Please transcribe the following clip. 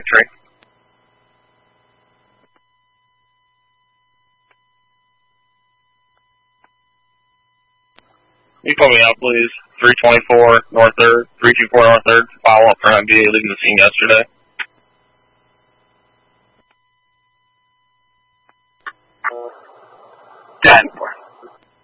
Victory. You put me out, please. 324 North 3rd, 324 North 3rd. Follow up for MBA leaving the scene yesterday. 10-4.